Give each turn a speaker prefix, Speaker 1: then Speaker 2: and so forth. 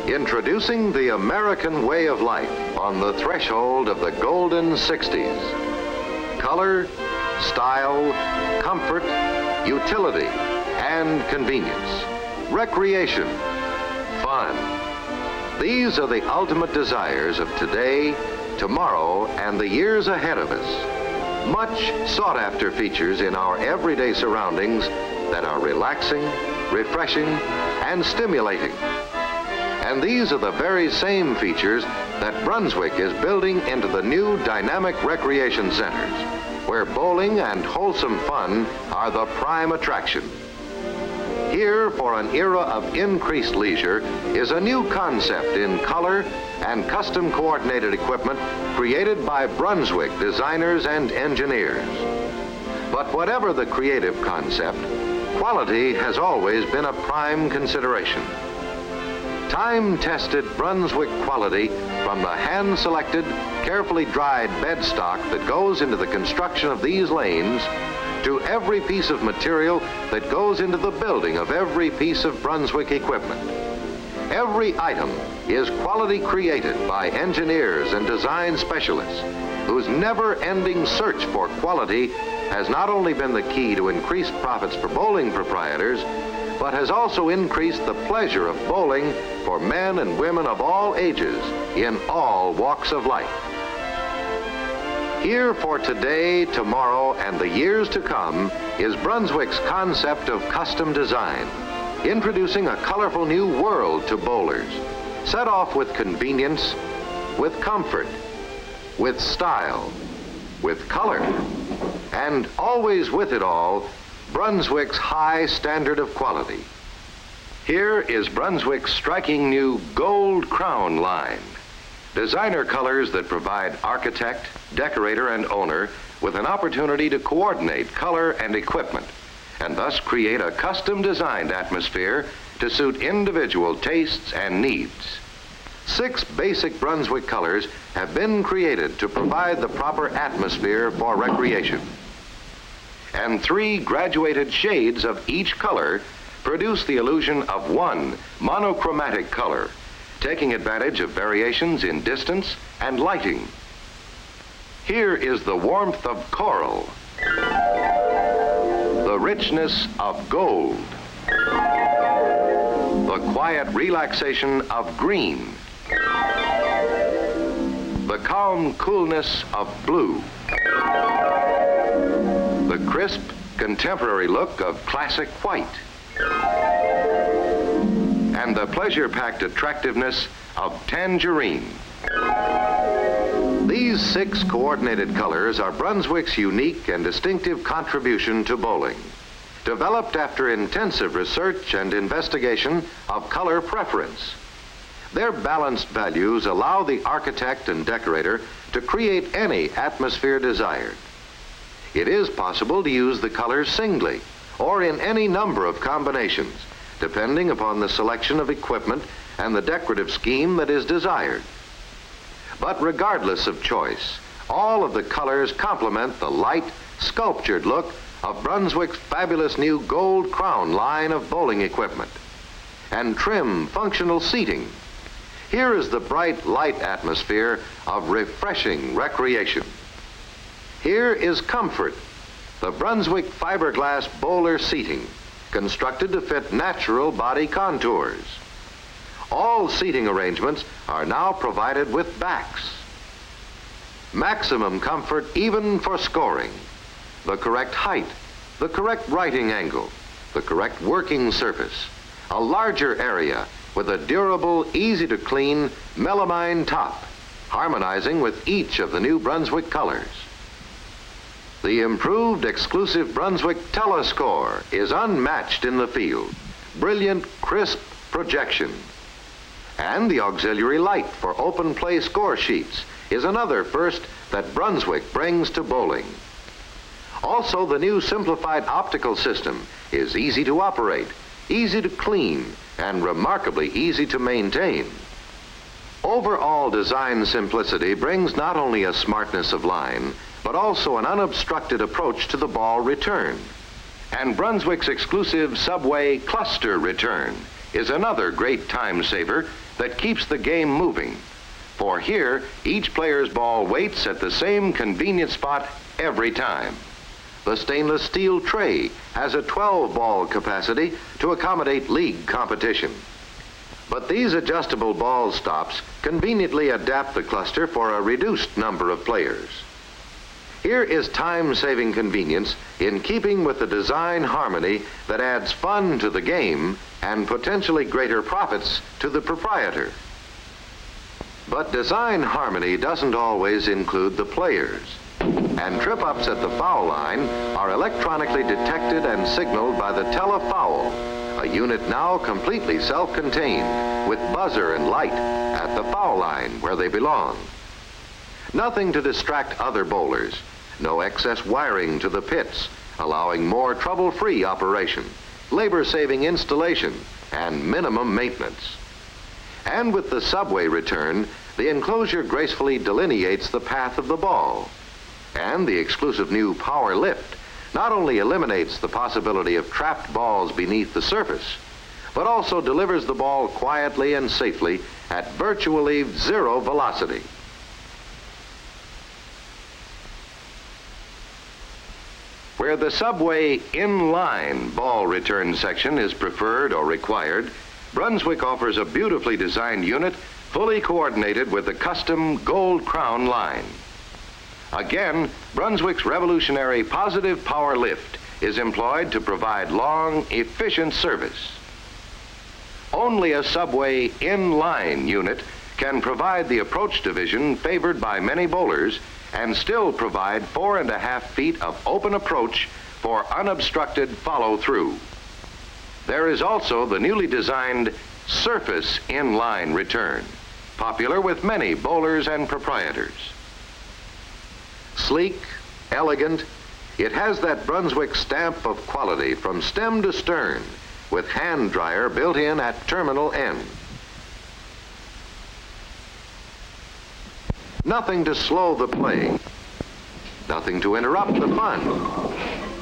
Speaker 1: Introducing the American way of life on the threshold of the golden 60s. Color, style, comfort, utility, and convenience. Recreation, fun. These are the ultimate desires of today, tomorrow, and the years ahead of us. Much sought-after features in our everyday surroundings that are relaxing, refreshing, and stimulating. And these are the very same features that Brunswick is building into the new dynamic recreation centers, where bowling and wholesome fun are the prime attraction. Here, for an era of increased leisure, is a new concept in color and custom coordinated equipment created by Brunswick designers and engineers. But whatever the creative concept, quality has always been a prime consideration. Time-tested Brunswick quality from the hand-selected, carefully dried bed stock that goes into the construction of these lanes to every piece of material that goes into the building of every piece of Brunswick equipment. Every item is quality created by engineers and design specialists whose never-ending search for quality has not only been the key to increased profits for bowling proprietors, but has also increased the pleasure of bowling for men and women of all ages in all walks of life. Here for today, tomorrow, and the years to come is Brunswick's concept of custom design, introducing a colorful new world to bowlers, set off with convenience, with comfort, with style, with color, and always with it all, Brunswick's high standard of quality. Here is Brunswick's striking new Gold Crown line. Designer colors that provide architect, decorator, and owner with an opportunity to coordinate color and equipment, and thus create a custom-designed atmosphere to suit individual tastes and needs. 6 basic Brunswick colors have been created to provide the proper atmosphere for recreation. And 3 graduated shades of each color produce the illusion of one monochromatic color, taking advantage of variations in distance and lighting. Here is the warmth of coral, the richness of gold, the quiet relaxation of green, the calm coolness of blue, the crisp, contemporary look of classic white, and the pleasure-packed attractiveness of tangerine. These 6 coordinated colors are Brunswick's unique and distinctive contribution to bowling, developed after intensive research and investigation of color preference. Their balanced values allow the architect and decorator to create any atmosphere desired. It is possible to use the colors singly or in any number of combinations, depending upon the selection of equipment and the decorative scheme that is desired. But regardless of choice, all of the colors complement the light, sculptured look of Brunswick's fabulous new Gold Crown line of bowling equipment. And trim, functional seating. Here is the bright light atmosphere of refreshing recreation. Here is comfort, the Brunswick fiberglass bowler seating, constructed to fit natural body contours. All seating arrangements are now provided with backs. Maximum comfort even for scoring. The correct height, the correct writing angle, the correct working surface, a larger area with a durable, easy-to-clean melamine top, harmonizing with each of the new Brunswick colors. The improved exclusive Brunswick Telescore is unmatched in the field. Brilliant, crisp projection. And the auxiliary light for open play score sheets is another first that Brunswick brings to bowling. Also, the new simplified optical system is easy to operate, easy to clean, and remarkably easy to maintain. Overall design simplicity brings not only a smartness of line, but also an unobstructed approach to the ball return. And Brunswick's exclusive Subway Cluster Return is another great time saver that keeps the game moving. For here, each player's ball waits at the same convenient spot every time. The stainless steel tray has a 12-ball capacity to accommodate league competition. But these adjustable ball stops conveniently adapt the cluster for a reduced number of players. Here is time-saving convenience in keeping with the design harmony that adds fun to the game and potentially greater profits to the proprietor. But design harmony doesn't always include the players, and trip-ups at the foul line are electronically detected and signaled by the telefoul, a unit now completely self-contained with buzzer and light at the foul line where they belong. Nothing to distract other bowlers, no excess wiring to the pits, allowing more trouble-free operation, labor-saving installation, and minimum maintenance. And with the subway return, the enclosure gracefully delineates the path of the ball. And the exclusive new Power Lift not only eliminates the possibility of trapped balls beneath the surface, but also delivers the ball quietly and safely at virtually zero velocity. Where the subway in-line ball return section is preferred or required, Brunswick offers a beautifully designed unit fully coordinated with the custom Gold Crown line. Again, Brunswick's revolutionary Positive Power Lift is employed to provide long, efficient service. Only a subway in-line unit can provide the approach division favored by many bowlers and still provide 4.5 feet of open approach for unobstructed follow-through. There is also the newly designed Surface in-line return, popular with many bowlers and proprietors. Sleek, elegant, it has that Brunswick stamp of quality from stem to stern, with hand dryer built in at terminal end. Nothing to slow the play, nothing to interrupt the fun.